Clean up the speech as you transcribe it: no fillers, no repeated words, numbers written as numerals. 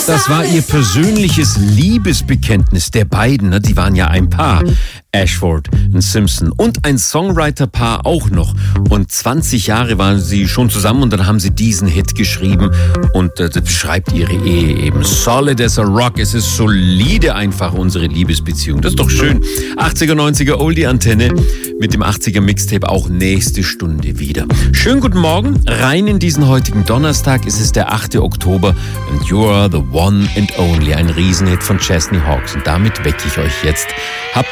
Das war ihr persönliches Liebesbekenntnis der beiden. Ne? Die waren ja ein Paar. Ashford und Simpson. Und ein Songwriter-Paar auch noch. Und 20 Jahre waren sie schon zusammen und dann haben sie diesen Hit geschrieben. Und das beschreibt ihre Ehe eben. Solid as a rock. Es ist solide einfach, unsere Liebesbeziehung. Das ist doch schön. 80er, 90er Oldie-Antenne mit dem 80er Mixtape auch nächste Stunde wieder. Schönen guten Morgen. Rein in diesen heutigen Donnerstag. Es ist der 8. Oktober. And you are the one and only. Ein Riesenhit von Chesney Hawkes. Und damit wecke ich euch jetzt. Habt